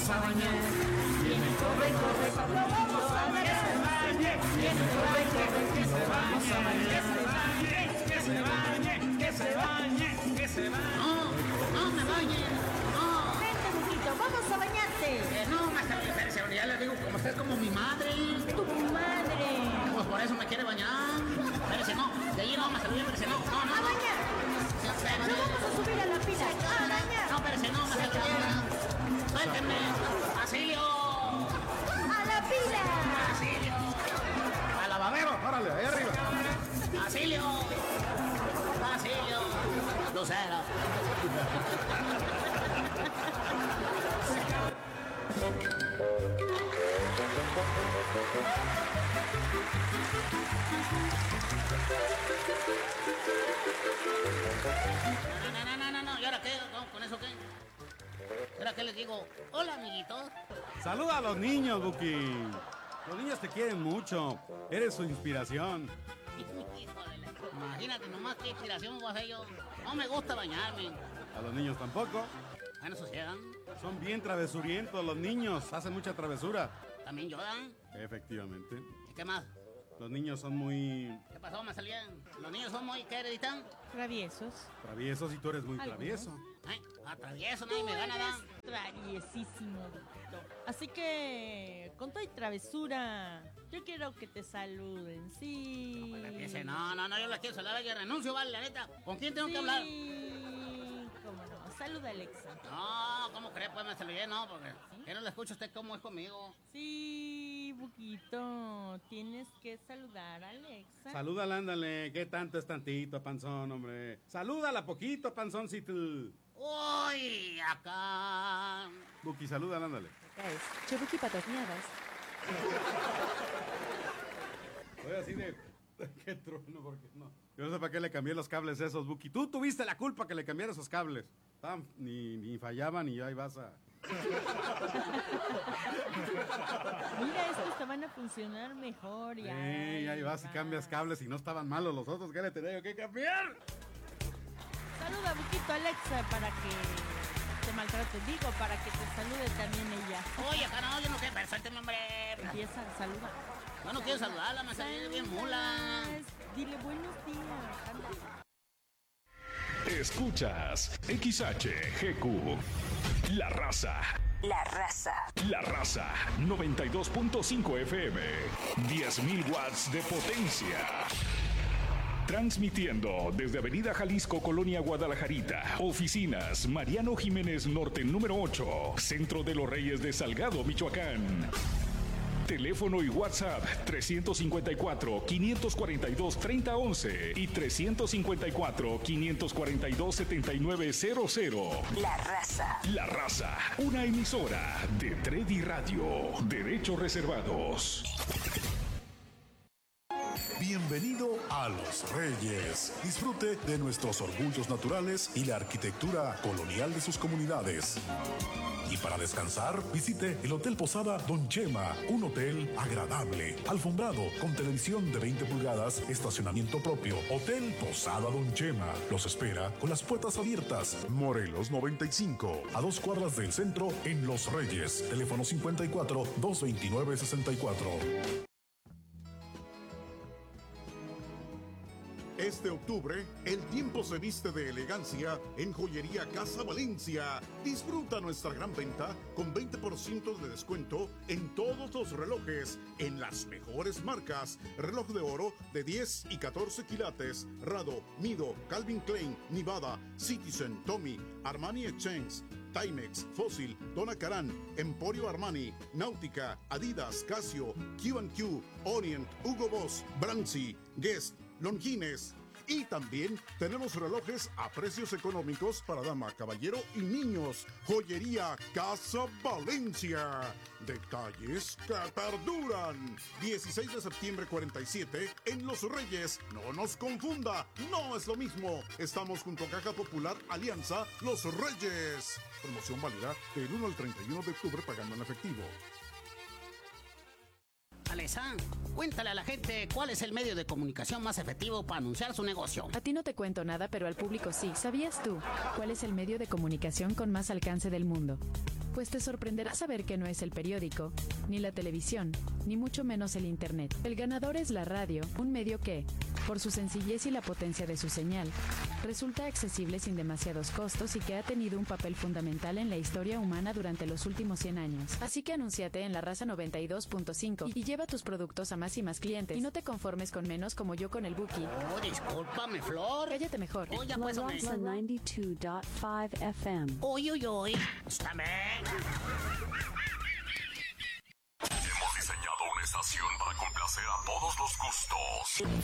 vamos a bañar. Viene, corre, corre, Pablo, vamos a bañar. Que se bañe, viene, corre, corre, que se bañe, que se bañe, que se bañe, que se bañe. No me bañes, no. Vente, Buquito, vamos a bañarte. No, maestra, ya le digo, como usted es como mi madre. Tu madre. Pues por eso me quiere bañar. Espérese, no, de allí no, maestra, espérese, no. A bañar. Sí, espérese. Nos vamos a subir a la pila. A bañar. No, espérese, no, maestra, suéltenme. Basilio. A la pila. Basilio. ¡Al lavadero! ¡Órale, ahí arriba! Basilio. Basilio. Lucero. No, ¿y ahora qué? ¿Con eso qué? ¿Ahora qué les digo? Hola, amiguitos. Saluda a los niños, Buki. Los niños te quieren mucho. Eres su inspiración. Híjole, imagínate nomás qué inspiración voy a hacer yo. No me gusta bañarme. A los niños tampoco. Bueno, sucedan. Son bien travesurientos los niños. Hacen mucha travesura. También lloran. Efectivamente. ¿Y qué más? Los niños son muy ¿Qué pasó? Me salían. Los niños son muy, ¿qué hereditan? Traviesos. traviesos y tú eres muy Algunos. travieso. Ay, atravieso, nadie me gana, eres ¿verdad? traviesísimo, Buquito. Así que, con toda travesura, yo quiero que te saluden, sí. Empiece, no, yo la quiero saludar, que renuncio, vale, la neta. ¿Con quién tengo que hablar? Sí, cómo no. Saluda a Alexa. No, ¿cómo cree? Pues me saludé, no, porque que no le escucha usted cómo es conmigo. Sí, Buquito, tienes que saludar a Alexa. Salúdala, ándale. ¿Qué tanto es tantito, panzón, hombre? Salúdala poquito, panzoncito. Uy, acá. Buki, salúdala, ándale. Acá es Chebuki Patas Miadas. Soy así de... ¡Qué trueno! Porque no. Yo no sé para qué le cambié los cables esos, Buki. Tú tuviste la culpa que le cambiara esos cables. Ni fallaban y ahí vas a... Mira, estos te van a funcionar mejor ya. Ahí vas y cambias cables y no estaban malos los otros. ¿Qué le tenía yo que cambiar? Saluda, Buquito, a Alexa para que te maltrate. Digo, para que te salude también ella. Oye, acá no, yo no quiero, pero suélteme, hombre. Empieza, saluda. Yo no quiero saludarla, me salió bien mula. Dile buenos días. Ándale. Escuchas XHGQ. La Raza. La Raza. La Raza 92.5 FM. 10.000 watts de potencia. Transmitiendo desde Avenida Jalisco, Colonia Guadalajarita. Oficinas Mariano Jiménez Norte número 8. Centro de los Reyes de Salgado, Michoacán. Teléfono y WhatsApp 354-542-3011 y 354-542-7900. La Raza. La Raza, una emisora de Tredi Radio. Derechos reservados. Bienvenido a Los Reyes. Disfrute de nuestros orgullos naturales y la arquitectura colonial de sus comunidades. Y para descansar, visite el Hotel Posada Don Chema, un hotel agradable, alfombrado, con televisión de 20 pulgadas, estacionamiento propio. Hotel Posada Don Chema los espera con las puertas abiertas. Morelos 95, a 2 cuadras del centro en Los Reyes. Teléfono 54-229-64. Este octubre, el tiempo se viste de elegancia en Joyería Casa Valencia. Disfruta nuestra gran venta con 20% de descuento en todos los relojes, en las mejores marcas. Reloj de oro de 10 y 14 quilates, Rado, Mido, Calvin Klein, Nevada, Citizen, Tommy, Armani Exchange, Timex, Fossil, Donna Karan, Emporio Armani, Náutica, Adidas, Casio, Q&Q, Orient, Hugo Boss, Brancy, Guest, Longines. Y también tenemos relojes a precios económicos para dama, caballero y niños. Joyería Casa Valencia. Detalles que perduran. 16 de septiembre 47 en Los Reyes. No nos confunda, no es lo mismo. Estamos junto a Caja Popular Alianza Los Reyes. Promoción válida del 1 al 31 de octubre pagando en efectivo. Alexa, cuéntale a la gente cuál es el medio de comunicación más efectivo para anunciar su negocio. A ti no te cuento nada, pero al público sí. ¿Sabías tú cuál es el medio de comunicación con más alcance del mundo? pues te sorprenderá saber que no es el periódico, ni la televisión, ni mucho menos el internet. El ganador es la radio, un medio que, por su sencillez y la potencia de su señal, resulta accesible sin demasiados costos y que ha tenido un papel fundamental en la historia humana durante los últimos 100 años. Así que anúnciate en La Raza 92.5 y lleva tus productos a más y más clientes. Y no te conformes con menos como yo con el Buki. Oh, discúlpame, Flor. Cállate mejor. Oh, ya La pues, Raza 92.5 FM. Uy, uy, uy. También. Hemos diseñado una estación para complacer a todos los gustos.